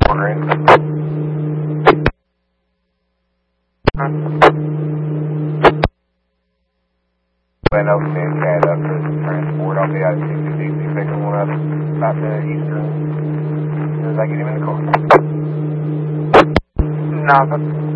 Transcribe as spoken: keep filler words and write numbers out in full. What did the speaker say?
Green. Went over to Canada for transport. I'll be out of sixty D C picking one up about the eastern as soon as I get him in the car. Nothing.